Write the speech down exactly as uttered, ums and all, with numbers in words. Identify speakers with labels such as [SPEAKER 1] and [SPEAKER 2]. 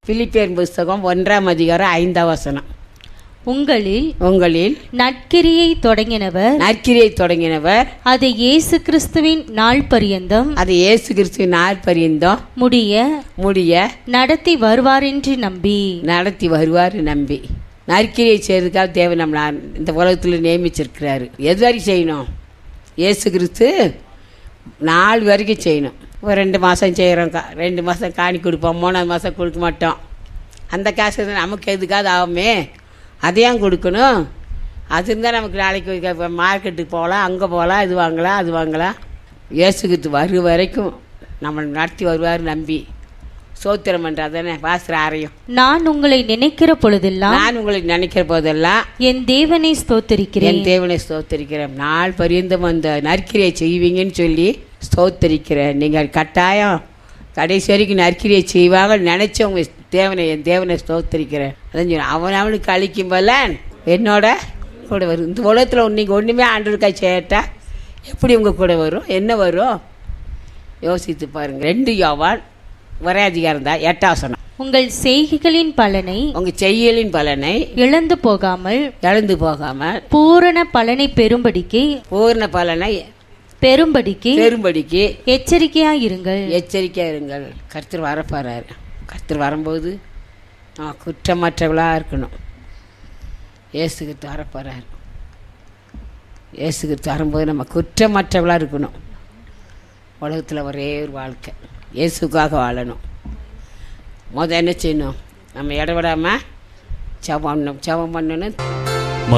[SPEAKER 1] பிலிப்பியர் புஸ்தகம் ஒன்றாம் அதிகாரம் ஐந்தாம் வசனம்.
[SPEAKER 2] உங்களில்
[SPEAKER 1] உங்களில்
[SPEAKER 2] நற்கிரியை தொடங்கினவர்
[SPEAKER 1] நற்கிரியை தொடங்கினவர்
[SPEAKER 2] அதை இயேசு கிறிஸ்துவின் நாள் பரியந்தம்
[SPEAKER 1] அது இயேசு கிறிஸ்துவின் நாள் பரியந்தம்
[SPEAKER 2] முடிய
[SPEAKER 1] முடிய
[SPEAKER 2] நடத்தி வருவார் என்று நம்பி
[SPEAKER 1] நடத்தி வருவார் நம்பி. நற்கிரியை செய்யறதுக்காக தேவன் நம்மளை இந்த உலகத்தில் நியமிச்சிருக்கிறாரு. எது வரைக்கும் செய்யணும்? இயேசு கிறிஸ்து நாலு வரைக்கும் செய்யணும். ஒரு ரெண்டு மாதம் செய்கிறோம், கா ரெண்டு மாதம் காணி கொடுப்போம், மூணாவது மாதம் கொடுக்க மாட்டோம். அந்த காசு நமக்கு எதுக்காவது ஆகுமே, அதையும் கொடுக்கணும். அது இருந்தால் நமக்கு நாளைக்கு மார்க்கெட்டுக்கு போகலாம், அங்கே போகலாம், இது வாங்கலாம், அது வாங்கலாம். இயேசு கிறிஸ்து வரும் வரைக்கும் நம்மளை நடத்தி வருவார் நம்பி சோத்திரம் பண்ணுற தானே பாஸ்கர் ஆரையும்.
[SPEAKER 2] நான் உங்களை நினைக்கிற பொழுதெல்லாம்
[SPEAKER 1] நான் உங்களை நினைக்கிற போதெல்லாம்
[SPEAKER 2] என் தேவனை ஸ்தோத்திரிக்கிறேன்
[SPEAKER 1] என் தேவனை ஸ்தோத்திரிக்கிறேன். நாள் பரியந்தம் அந்த நற்கிரியை செய்வீங்கன்னு சொல்லி ஸ்தோத்திரிக்கிறேன். நீங்கள் கட்டாயம் கடைசி வரைக்கும் நற்கிரியை செய்வாங்க நினச்சவங்க தேவனை என் தேவனை ஸ்தோத்திரிக்கிறேன். அதான் சொல்லி அவன் அவனுக்கு அழிக்கும் போல என்னோட கூட வரும். இந்த உலகத்தில் நீங்கள் ஒன்றுமே ஆண்டவருக்காக செய்யட்டா எப்படி உங்கள் கூட வரும்? என்ன வரும்? யோசித்து பாருங்கள். ரெண்டு யோவான் ஒரே அதிகாரம் தான், எட்டாம் வசனம்.
[SPEAKER 2] உங்கள் செய்கைகளின் பலனை
[SPEAKER 1] உங்கள் செய்யலின் பலனை
[SPEAKER 2] இழந்து போகாமல்
[SPEAKER 1] இழந்து போகாமல்
[SPEAKER 2] பூரண பலனை பெறும்படிக்கு
[SPEAKER 1] பூர்ண பலனை
[SPEAKER 2] பெறும்படிக்கு
[SPEAKER 1] பெரும்படிக்கு
[SPEAKER 2] எச்சரிக்கையாயிருங்கள்
[SPEAKER 1] எச்சரிக்கையாக இருங்கள். கர்த்தர் வரப்போறாரு. கர்த்தர் வரும்போது நம்ம குற்றமற்றவளாக இருக்கணும். இயேசுகிட்டு வரப்போறாரு. இயேசுகிட்டு வரும்போது நம்ம குற்றமற்றவளாக இருக்கணும். உலகத்தில் ஒரே ஒரு வாழ்க்கை இயேசுக்காக வாழணும். முதல் என்ன செய்யணும்? நம்ம இடவிடாமல் ஜெபம் பண்ணணும். ஜெபம் பண்ணணும்.